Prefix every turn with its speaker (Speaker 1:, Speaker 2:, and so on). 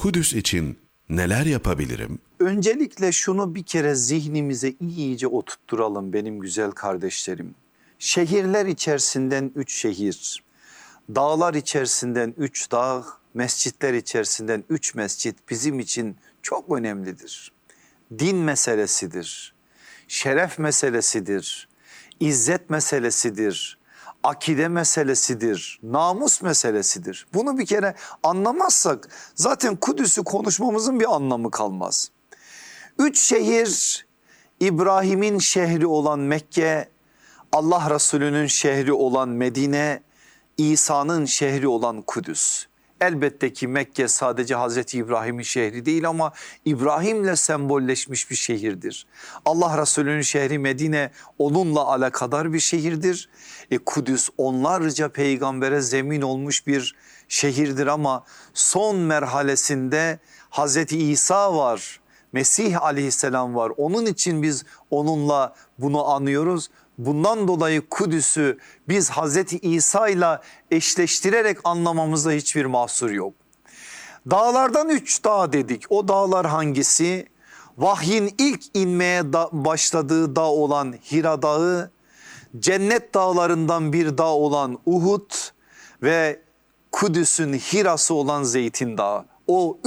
Speaker 1: Kudüs için neler yapabilirim?
Speaker 2: Öncelikle şunu bir kere zihnimize iyice oturtturalım benim güzel kardeşlerim. Şehirler içerisinden 3 şehir, dağlar içerisinden 3 dağ, mescitler içerisinden 3 mescit bizim için çok önemlidir. Din meselesidir, şeref meselesidir, izzet meselesidir, akide meselesidir, namus meselesidir. Bunu bir kere anlamazsak zaten Kudüs'ü konuşmamızın bir anlamı kalmaz. 3 şehir, İbrahim'in şehri olan Mekke, Allah Resulü'nün şehri olan Medine, İsa'nın şehri olan Kudüs. Elbette ki Mekke sadece Hazreti İbrahim'in şehri değil ama İbrahim'le sembolleşmiş bir şehirdir. Allah Resulü'nün şehri Medine onunla alakadar bir şehirdir. Kudüs onlarca peygambere zemin olmuş bir şehirdir ama son merhalesinde Hazreti İsa var. Mesih aleyhisselam var. Onun için biz onunla bunu anıyoruz. Bundan dolayı Kudüs'ü biz Hazreti İsa ile eşleştirerek anlamamızda hiçbir mahsur yok. Dağlardan 3 dağ dedik. O dağlar hangisi? Vahyin ilk inmeye başladığı dağ olan Hira Dağı, cennet dağlarından bir dağ olan Uhud ve Kudüs'ün Hira'sı olan Zeytin Dağı. O